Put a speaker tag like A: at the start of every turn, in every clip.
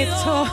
A: esto,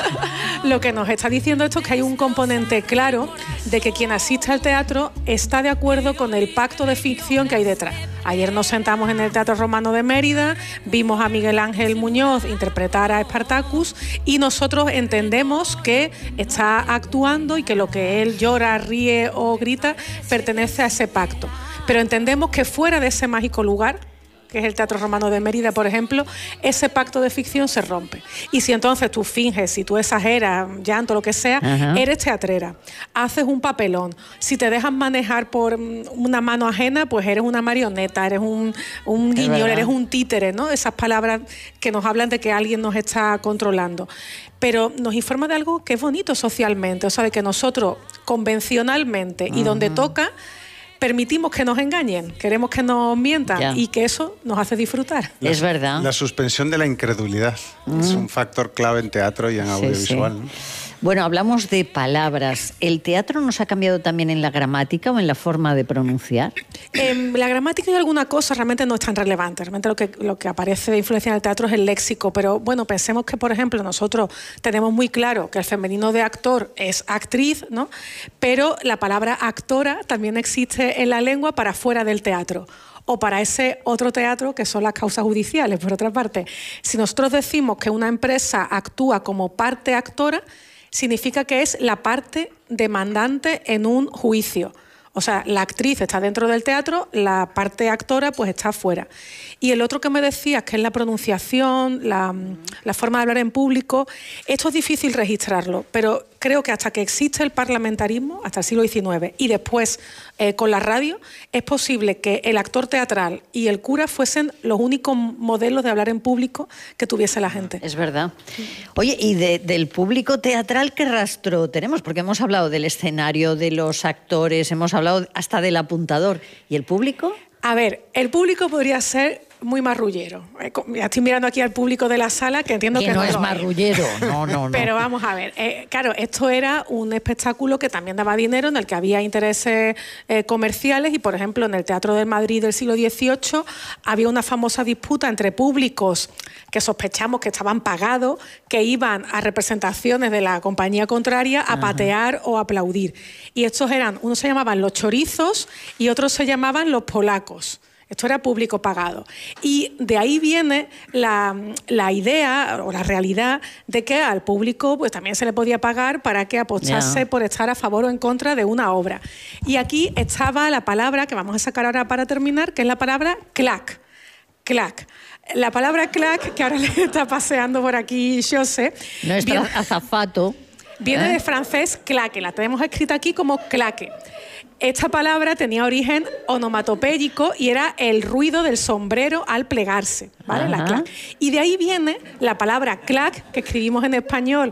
A: lo que nos está diciendo esto es que hay un componente claro de que quien asiste al teatro está de acuerdo con el pacto de ficción que hay detrás. Ayer nos sentamos en el Teatro Romano de Mérida, vimos a Miguel Ángel Muñoz interpretar a Spartacus y nosotros entendemos que está actuando y que lo que él llora, ríe o grita pertenece a ese pacto. Pero entendemos que fuera de ese mágico lugar, que es el Teatro Romano de Mérida, por ejemplo, ese pacto de ficción se rompe. Y si entonces tú finges, si tú exageras, llanto, lo que sea, eres teatrera, haces un papelón. Si te dejas manejar por una mano ajena, pues eres una marioneta, eres un guiñol, eres un títere, ¿no? Esas palabras que nos hablan de que alguien nos está controlando. Pero nos informa de algo que es bonito socialmente, o sea, de que nosotros convencionalmente y donde toca, permitimos que nos engañen, queremos que nos mientan y que eso nos hace disfrutar.
B: Es verdad.
C: La suspensión de la incredulidad es un factor clave en teatro y en audiovisual.
B: Sí.
C: ¿No?
B: Bueno, hablamos de palabras. ¿El teatro nos ha cambiado también en la gramática o en la forma de pronunciar?
A: La gramática y alguna cosa realmente no es tan relevante. Realmente lo que aparece de influencia en el teatro es el léxico. Pero bueno, pensemos que, por ejemplo, nosotros tenemos muy claro que el femenino de actor es actriz, ¿no? Pero la palabra actora también existe en la lengua para fuera del teatro. O para ese otro teatro que son las causas judiciales, por otra parte. Si nosotros decimos que una empresa actúa como parte actora, significa que es la parte demandante en un juicio. O sea, la actriz está dentro del teatro, la parte actora pues está fuera. Y el otro que me decías, que es la pronunciación, la forma de hablar en público, esto es difícil registrarlo, pero creo que hasta que existe el parlamentarismo, hasta el siglo XIX, y después con la radio, es posible que el actor teatral y el cura fuesen los únicos modelos de hablar en público que tuviese la gente.
B: Es verdad. Oye, ¿y del público teatral qué rastro tenemos? Porque hemos hablado del escenario, de los actores, hemos hablado hasta del apuntador. ¿Y el público?
A: A ver, el público podría ser muy marrullero. Estoy mirando aquí al público de la sala, que entiendo que
B: no es marrullero. No.
A: Pero vamos a ver, claro, esto era un espectáculo que también daba dinero, en el que había intereses comerciales y, por ejemplo, en el Teatro de Madrid del siglo XVIII había una famosa disputa entre públicos que sospechamos que estaban pagados, que iban a representaciones de la compañía contraria a patear o aplaudir. Y estos eran, unos se llamaban los chorizos y otros se llamaban los polacos. Esto era público pagado. Y de ahí viene la idea o la realidad de que al público pues también se le podía pagar para que apostase por estar a favor o en contra de una obra. Y aquí estaba la palabra que vamos a sacar ahora para terminar, que es la palabra clac. Clac. La palabra clac, que ahora le está paseando por aquí José.
B: No es azafato.
A: Viene del francés claque, la tenemos escrita aquí como claque. Esta palabra tenía origen onomatopéyico y era el ruido del sombrero al plegarse, ¿vale? La clac. Y de ahí viene la palabra clac, que escribimos en español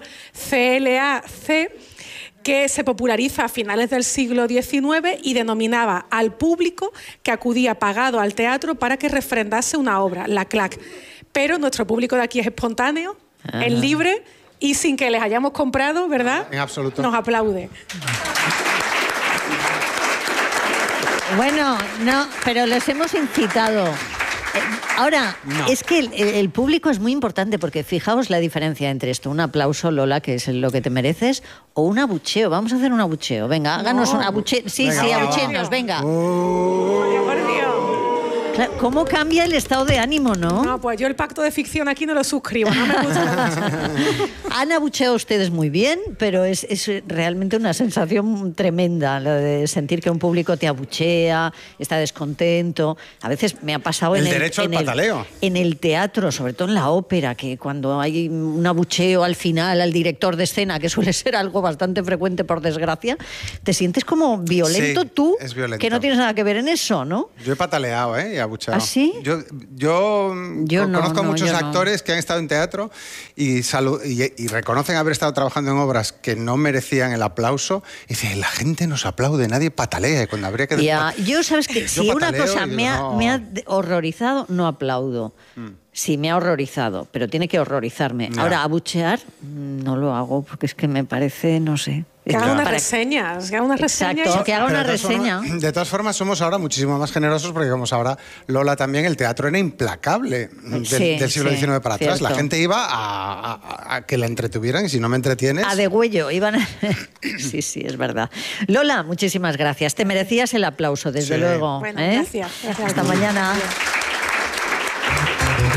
A: C-L-A-C, que se populariza a finales del siglo XIX y denominaba al público que acudía pagado al teatro para que refrendase una obra, la clac. Pero nuestro público de aquí es espontáneo, es libre y sin que les hayamos comprado, ¿verdad?
C: En absoluto.
A: Nos aplaude.
B: Bueno, no, pero les hemos incitado. Ahora, es que el público es muy importante porque fijaos la diferencia entre esto. Un aplauso, Lola, que es lo que te mereces, o un abucheo. Vamos a hacer un abucheo. Venga, háganos un abucheo. Sí, abuchenos, venga.
A: Por Dios.
B: Claro, ¿cómo cambia el estado de ánimo, no?
A: No, pues yo el pacto de ficción aquí no lo suscribo, no me gusta nada.
B: Han abucheado ustedes muy bien, pero es realmente una sensación tremenda, lo de sentir que un público te abuchea, está descontento. A veces me ha pasado
C: el derecho al pataleo.
B: En el teatro, sobre todo en la ópera, que cuando hay un abucheo al final al director de escena, que suele ser algo bastante frecuente por desgracia, te sientes como violento tú,
C: es violento.
B: Que no tienes nada que ver en eso, ¿no?
C: Yo he pataleado, y abucheado.
B: ¿Ah, sí?
C: Yo conozco a muchos actores que han estado en teatro y reconocen haber estado trabajando en obras que no merecían el aplauso. Y dicen, la gente nos aplaude, nadie patalea. Y cuando habría que...
B: Yo, ¿sabes qué? Si una cosa me ha horrorizado, no aplaudo. Sí, me ha horrorizado, pero tiene que horrorizarme. Ahora, abuchear, no lo hago porque es que me parece, no sé...
A: Que haga unas reseñas, que haga unas reseñas.
B: Exacto, que haga una reseña.
C: De todas formas, somos ahora muchísimo más generosos porque, como ahora, Lola, también el teatro era implacable del siglo XIX para atrás. La gente iba a que la entretuvieran y si no me entretienes...
B: A degüello, iban a... Sí, es verdad. Lola, muchísimas gracias. Te merecías el aplauso, desde luego.
A: Bueno, gracias.
B: Hasta mañana.